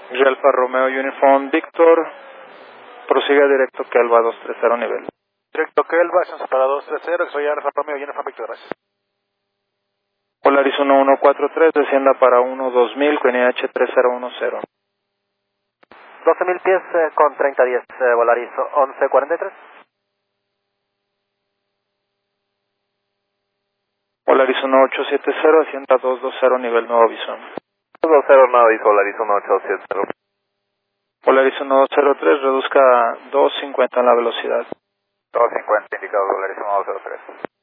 Alfa Romeo Uniform Victor, prosiga directo que Elba 230 nivel. Directo que Elba, ascenso para 230, soy Alfa Romeo Uniform Victor, gracias. Polaris 1143, descienda para 12000 con IH 3010. 12.000 pies con 3010, Volaris 1143. Polaris 1870, descienda 220 nivel Nuevo Bison. 220 Nuevo Bison, Volaris 1870. Polaris 1203, reduzca 250 en la velocidad. 250 indicado, Volaris 103.